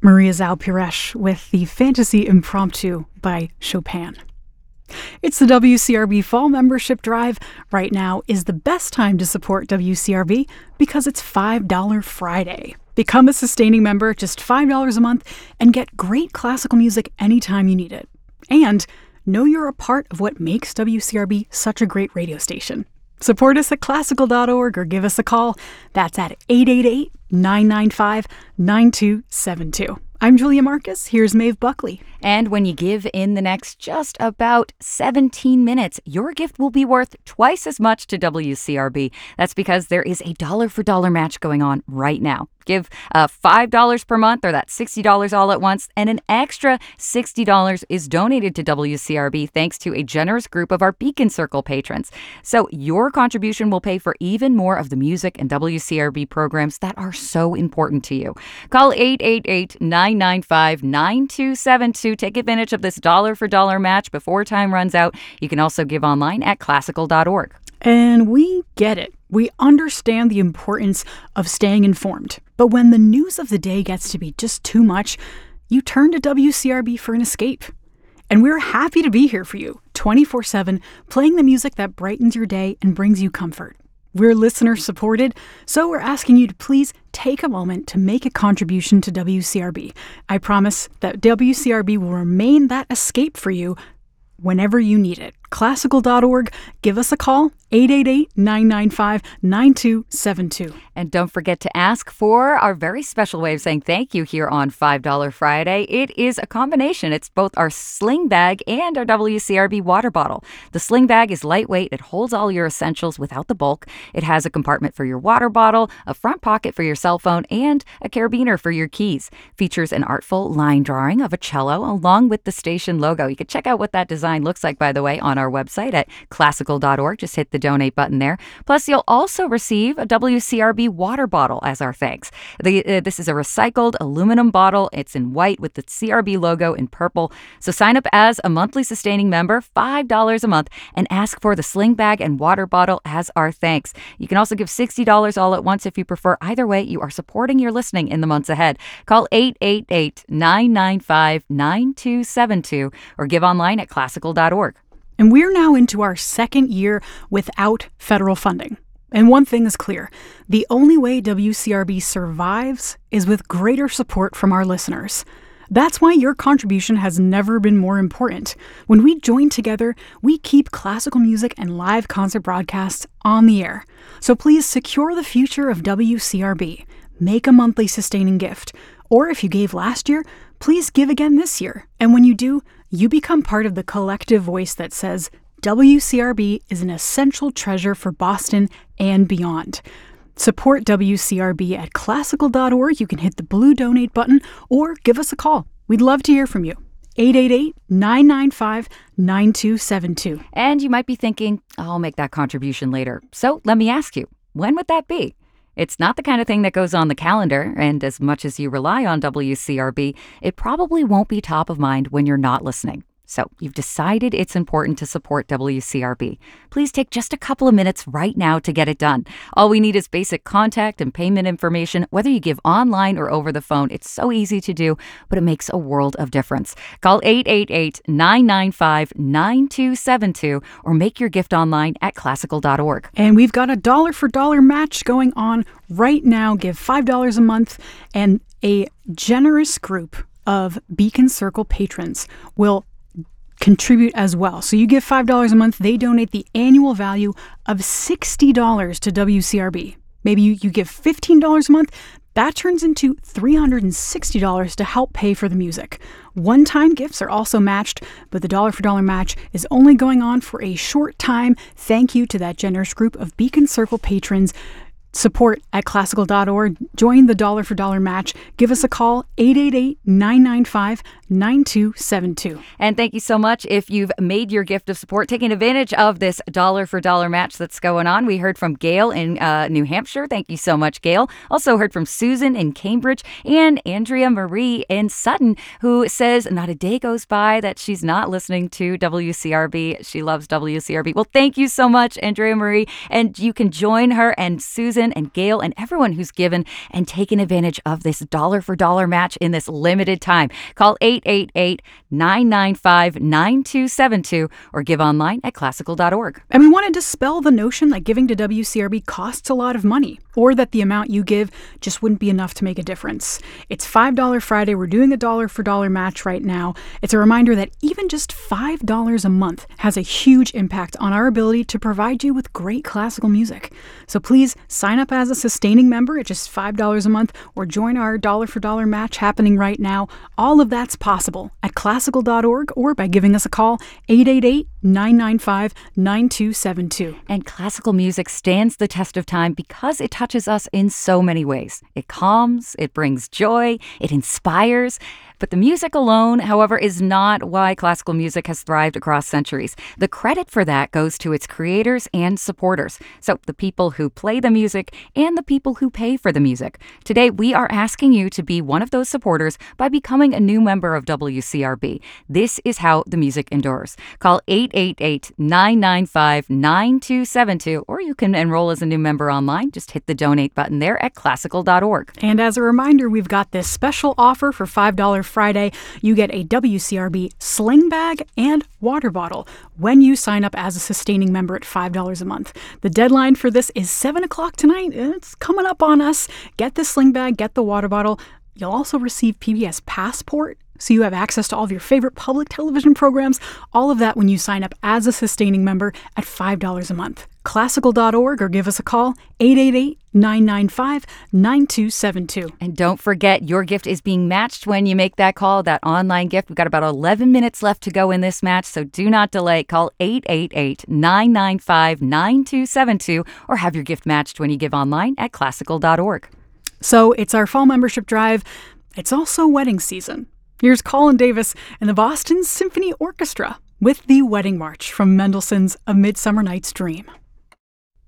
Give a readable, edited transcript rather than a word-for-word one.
Maria Zalpiresh with the Fantasy Impromptu by Chopin. It's the WCRB Fall Membership Drive. Right now is the best time to support WCRB because it's $5 Friday. Become a sustaining member, just $5 a month, and get great classical music anytime you need it. And know you're a part of what makes WCRB such a great radio station. Support us at classical.org or give us a call. That's at 888-995-9272. I'm Julia Marcus. Here's Maeve Buckley. And when you give in the next just about 17 minutes, your gift will be worth twice as much to WCRB. That's because there is a dollar-for-dollar match going on right now. Give $5 per month, or that's $60 all at once, and an extra $60 is donated to WCRB thanks to a generous group of our Beacon Circle patrons. So your contribution will pay for even more of the music and WCRB programs that are so important to you. Call 888-995-9272. Take advantage of this dollar-for-dollar match before time runs out. You can also give online at classical.org. And we get it. We understand the importance of staying informed. But when the news of the day gets to be just too much, you turn to WCRB for an escape. And we're happy to be here for you, 24/7, playing the music that brightens your day and brings you comfort. We're listener-supported, so we're asking you to please take a moment to make a contribution to WCRB. I promise that WCRB will remain that escape for you whenever you need it. Classical.org. Give us a call, 888-995-9272. And don't forget to ask for our very special way of saying thank you here on $5 Friday. It is a combination. It's both our sling bag and our WCRB water bottle. The sling bag is lightweight. It holds all your essentials without the bulk. It has a compartment for your water bottle, a front pocket for your cell phone, and a carabiner for your keys. Features an artful line drawing of a cello along with the station logo. You can check out what that design looks like, by the way, on our website at classical.org. Just hit the donate button there. Plus, you'll also receive a WCRB water bottle as our thanks. This is a recycled aluminum bottle. It's in white with the CRB logo in purple. So sign up as a monthly sustaining member, $5 a month, and ask for the sling bag and water bottle as our thanks. You can also give $60 all at once if you prefer. Either way, you are supporting your listening in the months ahead. Call 888-995-9272 or give online at classical.org. And we're now into our second year without federal funding. And one thing is clear. The only way WCRB survives is with greater support from our listeners. That's why your contribution has never been more important. When we join together, we keep classical music and live concert broadcasts on the air. So please secure the future of WCRB. Make a monthly sustaining gift. Or if you gave last year, please give again this year. And when you do, you become part of the collective voice that says WCRB is an essential treasure for Boston and beyond. Support WCRB at classical.org. You can hit the blue donate button or give us a call. We'd love to hear from you. 888-995-9272. And you might be thinking, I'll make that contribution later. So let me ask you, when would that be? It's not the kind of thing that goes on the calendar, and as much as you rely on WCRB, it probably won't be top of mind when you're not listening. So you've decided it's important to support WCRB. Please take just a couple of minutes right now to get it done. All we need is basic contact and payment information. Whether you give online or over the phone, it's so easy to do, but it makes a world of difference. Call 888-995-9272 or make your gift online at classical.org. And we've got a dollar-for-dollar match going on right now. Give $5 a month, and a generous group of Beacon Circle patrons will contribute as well. So you give $5 a month, they donate the annual value of $60 to WCRB. Maybe you give $15 a month, that turns into $360 to help pay for the music. One-time gifts are also matched, but the dollar-for-dollar match is only going on for a short time. Thank you to that generous group of Beacon Circle patrons. Support at classical.org. Join the dollar-for-dollar match. Give us a call, 888-995-9272. And thank you so much if you've made your gift of support, taking advantage of this dollar-for-dollar match that's going on. We heard from Gail in New Hampshire. Thank you so much, Gail. Also heard from Susan in Cambridge and Andrea Marie in Sutton, who says not a day goes by that she's not listening to WCRB. She loves WCRB. Well, thank you so much, Andrea Marie. And you can join her and Susan Allison and Gail and everyone who's given and taken advantage of this dollar-for-dollar match in this limited time. Call 888-995-9272 or give online at classical.org. And we want to dispel the notion that giving to WCRB costs a lot of money, or that the amount you give just wouldn't be enough to make a difference. It's $5 Friday. We're doing a dollar-for-dollar match right now. It's a reminder that even just $5 a month has a huge impact on our ability to provide you with great classical music. So please sign up as a sustaining member at just $5 a month, or join our dollar-for-dollar match happening right now. All of that's possible at classical.org or by giving us a call, 888-995-9272. And classical music stands the test of time because it touches us in so many ways. It calms, it brings joy, it inspires. But the music alone, however, is not why classical music has thrived across centuries. The credit for that goes to its creators and supporters. So the people who play the music and the people who pay for the music. Today, we are asking you to be one of those supporters by becoming a new member of WCRB. This is how the music endures. Call 888-995-9272, or you can enroll as a new member online. Just hit the donate button there at classical.org. And as a reminder, we've got this special offer for $5 Friday. You get a WCRB sling bag and water bottle when you sign up as a sustaining member at $5 a month. The deadline for this is 7 o'clock tonight. It's coming up on us. Get the sling bag, get the water bottle. You'll also receive PBS Passport, so you have access to all of your favorite public television programs. All of that when you sign up as a sustaining member at $5 a month. Classical.org or give us a call, 888-995-9272. And don't forget, your gift is being matched when you make that call, that online gift. We've got about 11 minutes left to go in this match, so do not delay. Call 888-995-9272 or have your gift matched when you give online at classical.org. So it's our fall membership drive. It's also wedding season. Here's Colin Davis and the Boston Symphony Orchestra with the Wedding March from Mendelssohn's A Midsummer Night's Dream.